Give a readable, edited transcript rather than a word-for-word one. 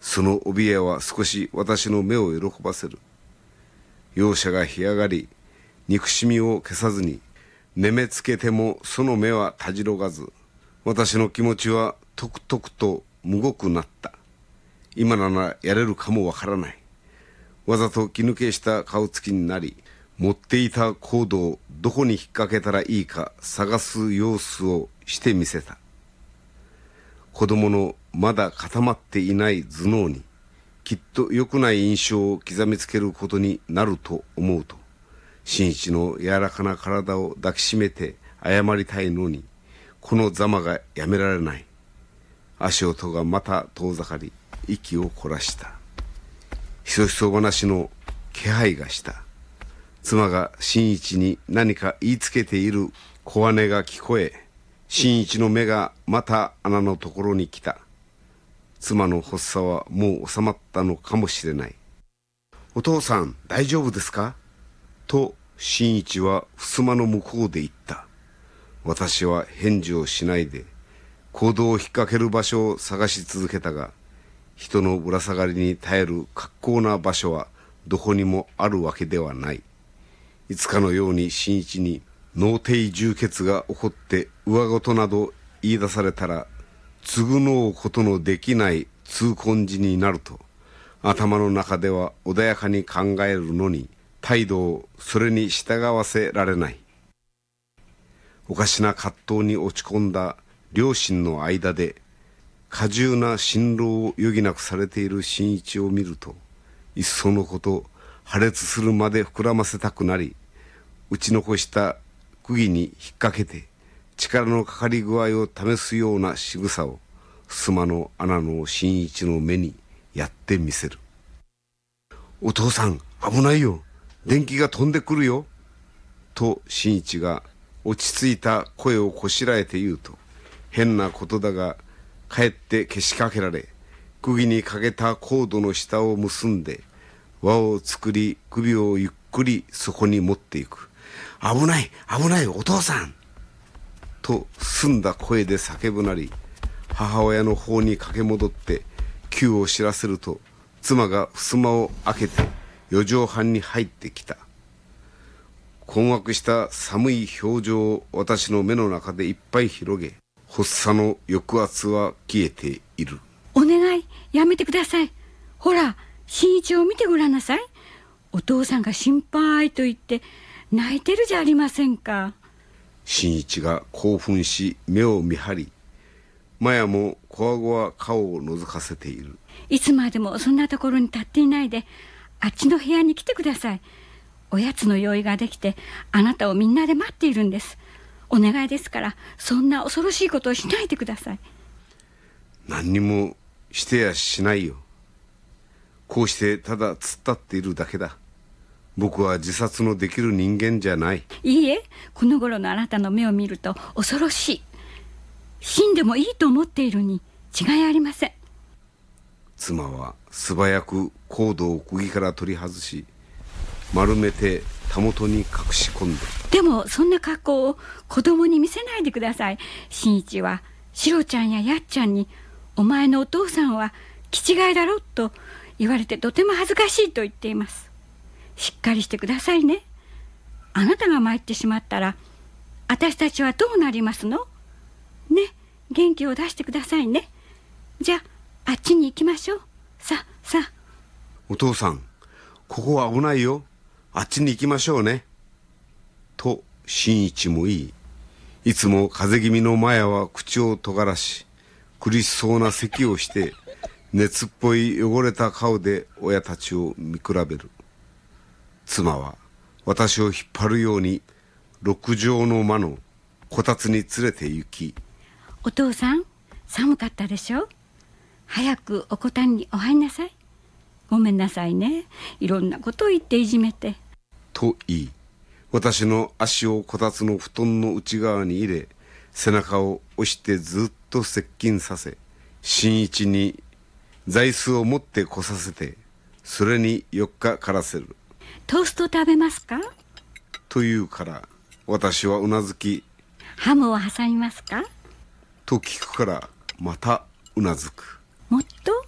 その怯えは少し私の目を喜ばせる。容赦が干上がり、憎しみを消さずに、眠めつけてもその目はたじろがず、私の気持ちはとくとくとむごくなった。今ならやれるかもわからない。わざと気抜けした顔つきになり、持っていたコードをどこに引っ掛けたらいいか探す様子をしてみせた。子供のまだ固まっていない頭脳にきっと良くない印象を刻みつけることになると思うと、新一の柔らかな体を抱きしめて謝りたいのに、このざまがやめられない。足音がまた遠ざかり、息を凝らした。ひそひそ話の気配がした。妻が新一に何か言いつけている小姉が聞こえ、新一の目がまた穴のところに来た。妻の発作はもう収まったのかもしれない。お父さん大丈夫ですかと新一は襖の向こうで言った。私は返事をしないで行動を引っ掛ける場所を探し続けたが、人のぶら下がりに耐える格好な場所はどこにもあるわけではない。いつかのように新一に脳底充血が起こって上事など言い出されたら、償うことのできない痛恨時になると頭の中では穏やかに考えるのに、態度をそれに従わせられない。おかしな葛藤に落ち込んだ両親の間で過重な辛労を余儀なくされている新一を見ると、いっそのこと破裂するまで膨らませたくなり、打ち残した釘に引っ掛けて力のかかり具合を試すような仕草を襖の穴の新一の目にやってみせる。お父さん危ないよ、電気が飛んでくるよと新一が落ち着いた声をこしらえて言うと、変なことだがかえってけしかけられ、釘にかけたコードの下を結んで輪を作り、首をゆっくりそこに持っていく。危ない危ないお父さんと澄んだ声で叫ぶなり、母親の方に駆け戻って急を知らせると、妻が襖を開けて4畳半に入ってきた。困惑した寒い表情を私の目の中でいっぱい広げ、発作の抑圧は消えている。 お願いやめてください。ほら新一を見てごらんなさい。お父さんが心配と言って泣いてるじゃありませんか。 新一が興奮し目を見張り、マヤもこわごわ顔を覗かせている。 いつまでもそんなところに立っていないで、あっちの部屋に来てください。おやつの用意ができてあなたをみんなで待っているんです。お願いですから、そんな恐ろしいことをしないでください。 何にもしてやしないよ。こうしてただ突っ立っているだけだ。僕は自殺のできる人間じゃない。 いいえ、この頃のあなたの目を見ると恐ろしい。死んでもいいと思っているに違いありません。 妻は素早くコードを釘から取り外し、丸めてたもとに隠し込んだ。 でもそんな格好を子供に見せないでください。新一はシロちゃんややっちゃんに、お前のお父さんは気違いだろと言われてとても恥ずかしいと言っています。しっかりしてくださいね。あなたが参ってしまったら私たちはどうなりますのね。元気を出してくださいね。じゃああっちに行きましょう。さあ。 お父さん、ここは危ないよ、あっちに行きましょうねと新一も言い、いつも風邪気味のマヤは口を尖らし、苦しそうな咳をして熱っぽい汚れた顔で親たちを見比べる。妻は私を引っ張るように6畳の間のこたつに連れて行き、 お父さん寒かったでしょ。早くおこたんにお入りなさい。ごめんなさいね、いろんなことを言っていじめてと言い、私の足をこたつの布団の内側に入れ、背中を押してずっと接近させ、新一に座椅子を持ってこさせて、それに4日からせる。 トースト食べますかと言うから、私はうなずき、 ハムを挟みますかと聞くからまたうなずく。 もっと